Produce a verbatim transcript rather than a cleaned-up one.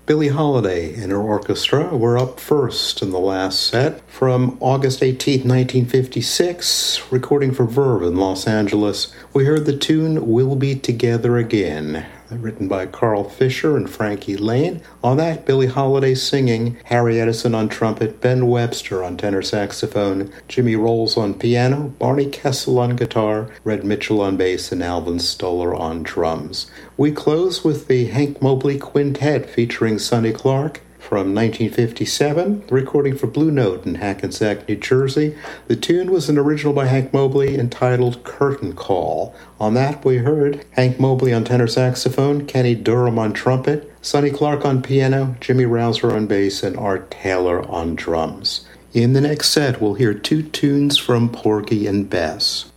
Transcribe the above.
Billie Holiday and her orchestra were up first in the last set from August eighteenth, nineteen fifty-six, recording for Verve in Los Angeles. We heard the tune We'll Be Together Again, written by Carl Fisher and Frankie Lane. On that, Billie Holiday singing, Harry Edison on trumpet, Ben Webster on tenor saxophone, Jimmy Rolls on piano, Barney Kessel on guitar, Red Mitchell on bass, and Alvin Stoller on drums. We close with the Hank Mobley Quintet featuring Sonny Clark from nineteen fifty-seven, recording for Blue Note in Hackensack, New Jersey. The tune was an original by Hank Mobley entitled Curtain Call. On that, we heard Hank Mobley on tenor saxophone, Kenny Durham on trumpet, Sonny Clark on piano, Jimmy Rouser on bass, and Art Taylor on drums. In the next set, we'll hear two tunes from Porgy and Bess.